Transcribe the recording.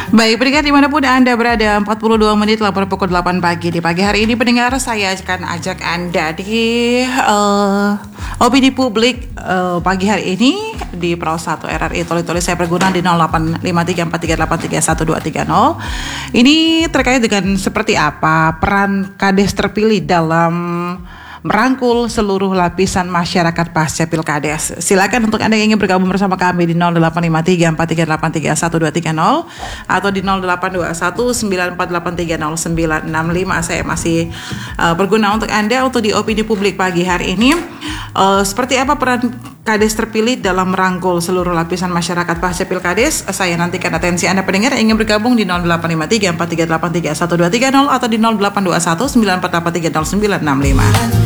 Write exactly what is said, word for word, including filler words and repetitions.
Baik, pendengar dimanapun Anda berada, empat puluh dua menit lapor pukul delapan pagi. Di pagi hari ini pendengar, saya akan ajak Anda di uh, opini publik uh, pagi hari ini di Pro satu R R I. Tulis-tulis saya berguna di nol delapan lima tiga empat tiga delapan tiga satu dua tiga nol. Ini terkait dengan seperti apa peran Kades terpilih dalam merangkul seluruh lapisan masyarakat pasca Pilkades. Silakan untuk Anda yang ingin bergabung bersama kami di nol delapan lima tiga empat tiga delapan tiga satu dua tiga nol atau di nol delapan dua satu sembilan empat delapan tiga nol sembilan enam lima. Saya masih uh, berguna untuk Anda untuk di opini publik pagi hari ini. Uh, seperti apa peran Kades terpilih dalam merangkul seluruh lapisan masyarakat pasca Pilkades? Saya nantikan atensi Anda pendengar yang ingin bergabung di nol delapan lima tiga empat tiga delapan tiga satu dua tiga nol atau di nol delapan dua satu sembilan empat delapan tiga nol sembilan enam lima.